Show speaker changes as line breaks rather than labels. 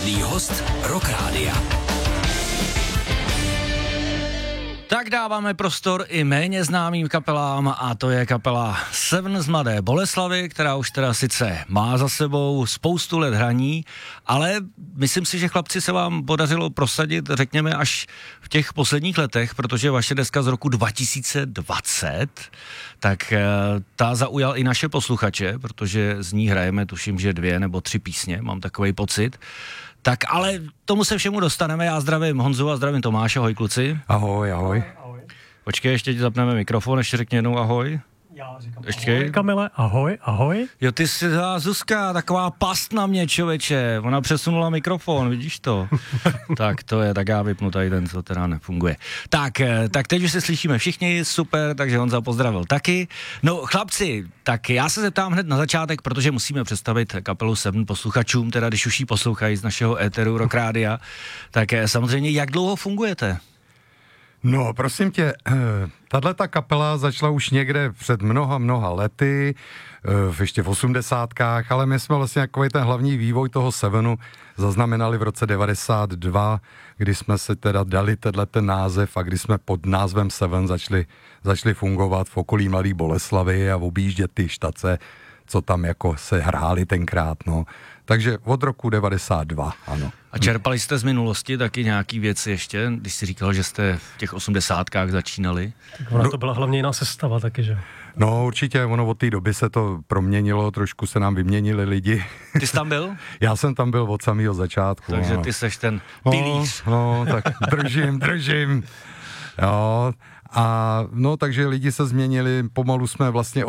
Pravidelný host Rock Rádia.
Tak dáváme prostor i méně známým kapelám a to je kapela Seven z Mladé Boleslavi, která už teda sice má za sebou spoustu let hraní, ale myslím si, že chlapci se vám podařilo prosadit, řekněme, až v těch posledních letech, protože vaše deska z roku 2020, tak ta zaujal i naše posluchače, protože z ní hrajeme, tuším, že 2 nebo 3 písně, mám takovej pocit. Tak ale tomu se všemu dostaneme, já zdravím Honzu a zdravím Tomáše, ahoj kluci.
Ahoj, ahoj.
Počkej, ještě ti zapneme mikrofon, ještě řekni jednou ahoj.
Já říkám
ještě?
Ahoj, Kamile, ahoj, ahoj.
Jo, ty jsi Zuzka, taková past na mě, člověče, ona přesunula mikrofon, vidíš to? Tak to je, tak já vypnu tady ten, co teda nefunguje. Tak teď už se slyšíme všichni, super, takže Honza pozdravil taky. No chlapci, tak já se zeptám hned na začátek, protože musíme představit kapelu Seven posluchačům, teda když už ji poslouchají z našeho éteru Rock Rádia, tak samozřejmě jak dlouho fungujete?
No, prosím tě, tato kapela začala už někde před mnoha lety, ještě v 80kách, ale my jsme vlastně takový ten hlavní vývoj toho Sevenu zaznamenali v roce 92, kdy jsme se teda dali ten název a kdy jsme pod názvem Seven začali fungovat v okolí Mladé Boleslavy a objíždět ty štace, co tam jako se hráli tenkrát, no. Takže od roku 92, ano.
A čerpali jste z minulosti taky nějaký věci ještě, když jsi říkal, že jste v těch 80kách začínali?
Tak ona to byla hlavně jiná sestava taky, že?
No určitě, ono od té doby se to proměnilo, trošku se nám vyměnili lidi.
Ty jsi tam byl?
Já jsem tam byl od samého začátku.
Takže
ano.
ty seš ten pilíř.
No, tak držím. Jo, a no, takže lidi se změnili, pomalu jsme vlastně